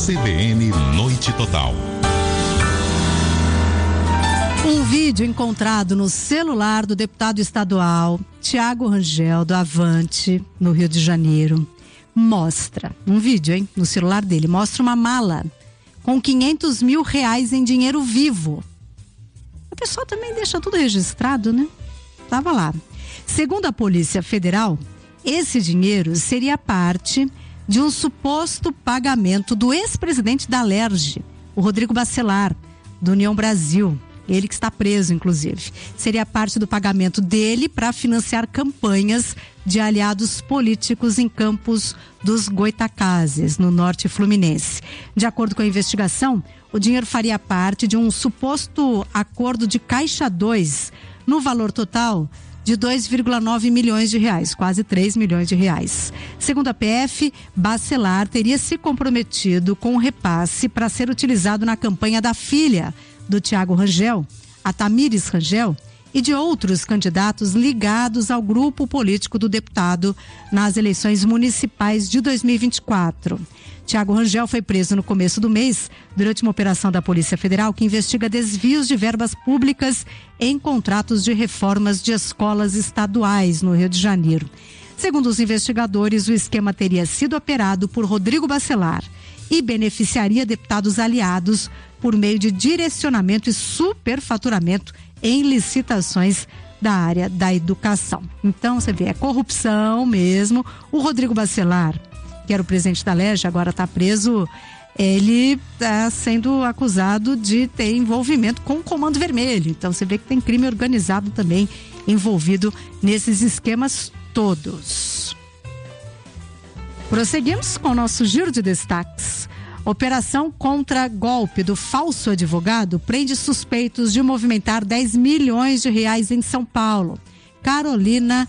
CBN Noite Total. Um vídeo encontrado no celular do deputado estadual Thiago Rangel, do Avante, no Rio de Janeiro, mostra, um vídeo, hein, no celular dele, mostra uma mala com R$500 mil em dinheiro vivo. O pessoal também deixa tudo registrado, né? Tava lá. Segundo a Polícia Federal, esse dinheiro seria parte de um suposto pagamento do ex-presidente da Alerj, o Rodrigo Bacelar, do União Brasil. Ele que está preso, inclusive. Seria parte do pagamento dele para financiar campanhas de aliados políticos em Campos dos Goitacazes, no norte fluminense. De acordo com a investigação, o dinheiro faria parte de um suposto acordo de Caixa 2, no valor total de R$2,9 milhões, quase R$3 milhões. Segundo a PF, Bacelar teria se comprometido com o repasse para ser utilizado na campanha da filha do Thiago Rangel, a Tamires Rangel, e de outros candidatos ligados ao grupo político do deputado nas eleições municipais de 2024. Thiago Rangel foi preso no começo do mês durante uma operação da Polícia Federal que investiga desvios de verbas públicas em contratos de reformas de escolas estaduais no Rio de Janeiro. Segundo os investigadores, o esquema teria sido operado por Rodrigo Bacelar e beneficiaria deputados aliados por meio de direcionamento e superfaturamento em licitações da área da educação. Então, você vê, é corrupção mesmo. O Rodrigo Bacelar, que era o presidente da Alerj, agora está preso. Ele está sendo acusado de ter envolvimento com o Comando Vermelho. Então, você vê que tem crime organizado também envolvido nesses esquemas todos. Prosseguimos com o nosso giro de destaques. Operação contra golpe do falso advogado prende suspeitos de movimentar R$10 milhões em São Paulo. Carolina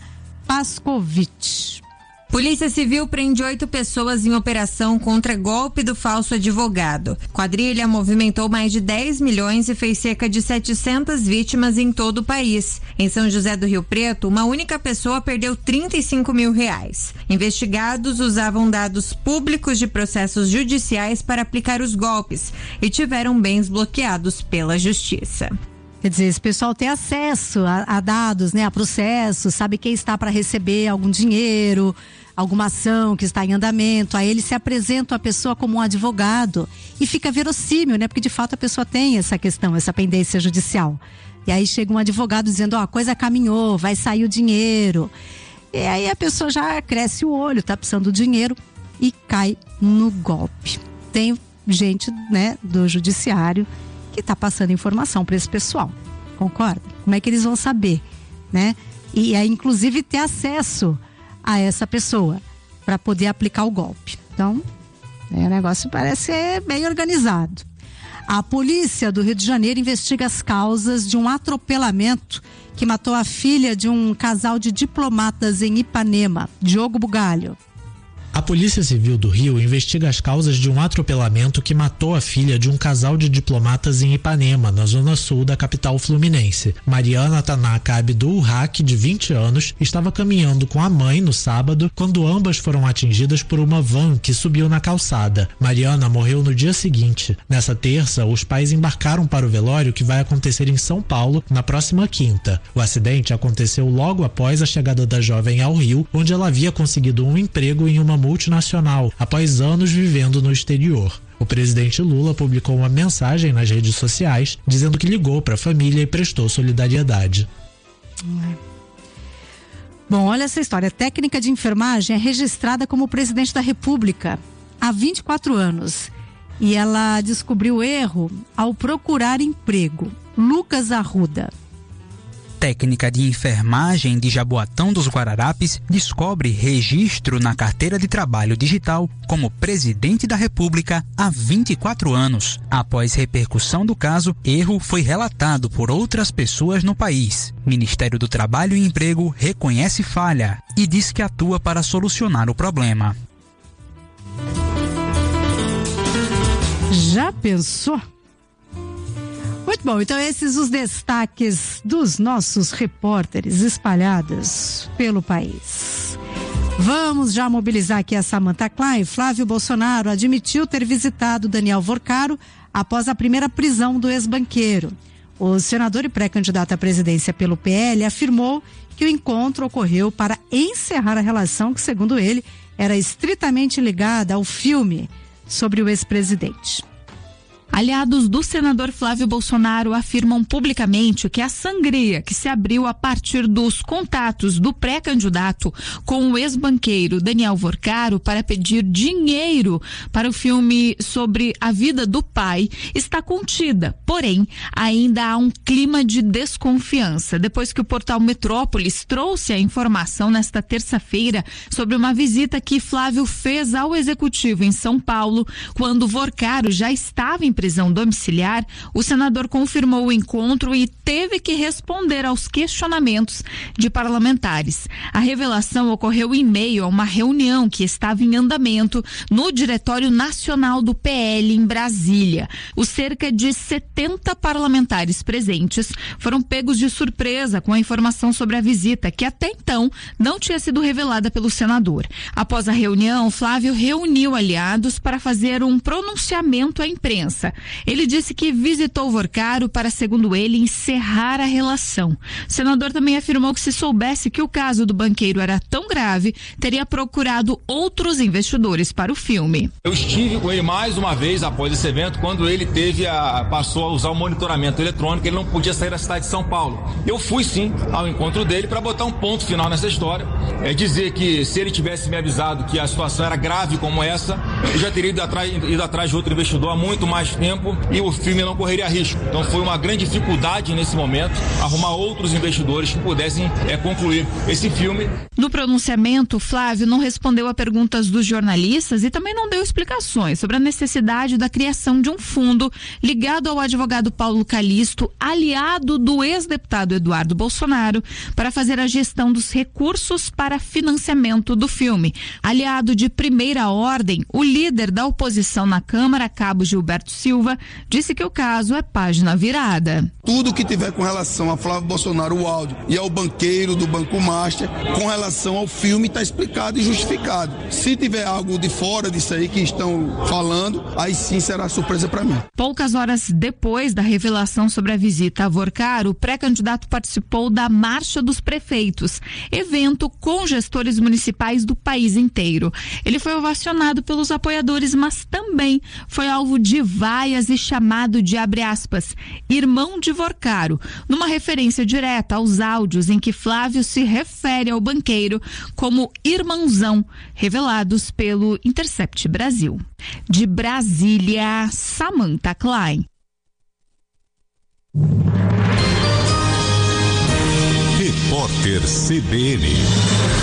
Pascovitch. Polícia Civil prende 8 pessoas em operação contra golpe do falso advogado. Quadrilha movimentou mais de 10 milhões e fez cerca de 700 vítimas em todo o país. Em São José do Rio Preto, uma única pessoa perdeu R$35 mil. Investigados usavam dados públicos de processos judiciais para aplicar os golpes e tiveram bens bloqueados pela Justiça. Quer dizer, esse pessoal tem acesso a dados, né, a processos, sabe quem está para receber algum dinheiro, alguma ação que está em andamento. Aí eles se apresentam a pessoa como um advogado e fica verossímil, né, porque de fato a pessoa tem essa questão, essa pendência judicial. E aí chega um advogado dizendo, ó, a coisa caminhou, vai sair o dinheiro. E aí a pessoa já cresce o olho, tá precisando do dinheiro e cai no golpe. Tem gente, né, do judiciário que está passando informação para esse pessoal, concorda? Como é que eles vão saber, né? E aí, inclusive, ter acesso a essa pessoa para poder aplicar o golpe. Então, o negócio parece ser bem organizado. A polícia do Rio de Janeiro investiga as causas de um atropelamento que matou a filha de um casal de diplomatas em Ipanema, Diogo Bugalho. A Polícia Civil do Rio investiga as causas de um atropelamento que matou a filha de um casal de diplomatas em Ipanema, na zona sul da capital fluminense. Mariana Tanaka Abdul Haq, de 20 anos, estava caminhando com a mãe no sábado quando ambas foram atingidas por uma van que subiu na calçada. Mariana morreu no dia seguinte. Nessa terça, os pais embarcaram para o velório que vai acontecer em São Paulo na próxima quinta. O acidente aconteceu logo após a chegada da jovem ao Rio, onde ela havia conseguido um emprego em uma multinacional, após anos vivendo no exterior. O presidente Lula publicou uma mensagem nas redes sociais dizendo que ligou para a família e prestou solidariedade. Bom, olha essa história. A técnica de enfermagem é registrada como presidente da República há 24 anos. E ela descobriu o erro ao procurar emprego. Lucas Arruda. Técnica de enfermagem de Jaboatão dos Guararapes descobre registro na carteira de trabalho digital como presidente da República há 24 anos. Após repercussão do caso, erro foi relatado por outras pessoas no país. Ministério do Trabalho e Emprego reconhece falha e diz que atua para solucionar o problema. Já pensou? Muito bom, então esses os destaques dos nossos repórteres espalhados pelo país. Vamos já mobilizar aqui a Samantha Klein. Flávio Bolsonaro admitiu ter visitado Daniel Vorcaro após a primeira prisão do ex-banqueiro. O senador e pré-candidato à presidência pelo PL afirmou que o encontro ocorreu para encerrar a relação que, segundo ele, era estritamente ligada ao filme sobre o ex-presidente. Aliados do senador Flávio Bolsonaro afirmam publicamente que a sangria que se abriu a partir dos contatos do pré-candidato com o ex-banqueiro Daniel Vorcaro para pedir dinheiro para o filme sobre a vida do pai está contida. Porém, ainda há um clima de desconfiança depois que o portal Metrópolis trouxe a informação nesta terça-feira sobre uma visita que Flávio fez ao executivo em São Paulo quando Vorcaro já estava em prisão domiciliar. O senador confirmou o encontro e teve que responder aos questionamentos de parlamentares. A revelação ocorreu em meio a uma reunião que estava em andamento no Diretório Nacional do PL em Brasília. Os cerca de 70 parlamentares presentes foram pegos de surpresa com a informação sobre a visita, que até então não tinha sido revelada pelo senador. Após a reunião, Flávio reuniu aliados para fazer um pronunciamento à imprensa. Ele disse que visitou Vorcaro para, segundo ele, encerrar a relação. O senador também afirmou que, se soubesse que o caso do banqueiro era tão grave, teria procurado outros investidores para o filme. Eu estive com ele mais uma vez após esse evento, quando ele passou a usar o monitoramento eletrônico, ele não podia sair da cidade de São Paulo. Eu fui sim ao encontro dele para botar um ponto final nessa história. Dizer que se ele tivesse me avisado que a situação era grave como essa, eu já teria ido atrás de outro investidor há muito mais tempo e o filme não correria risco. Então foi uma grande dificuldade nesse momento arrumar outros investidores que pudessem concluir esse filme. No pronunciamento, Flávio não respondeu a perguntas dos jornalistas e também não deu explicações sobre a necessidade da criação de um fundo ligado ao advogado Paulo Calixto, aliado do ex-deputado Eduardo Bolsonaro, para fazer a gestão dos recursos para financiamento do filme. Aliado de primeira ordem, o líder da oposição na Câmara, Cabo Gilberto Silva, disse que o caso é página virada. Tudo que tiver com relação a Flávio Bolsonaro, o áudio, e ao banqueiro do Banco Master, com relação ao filme, está explicado e justificado. Se tiver algo de fora disso aí que estão falando, aí sim será surpresa para mim. Poucas horas depois da revelação sobre a visita a Vorcaro, o pré-candidato participou da Marcha dos Prefeitos, evento com gestores municipais do país inteiro. Ele foi ovacionado pelos apoiadores, mas também foi alvo de vaias e chamado de, abre aspas, irmão de Vorcaro, numa referência direta aos áudios em que Flávio se refere ao banqueiro como irmãozão, revelados pelo Intercept Brasil. De Brasília, Samantha Klein. Repórter CBN.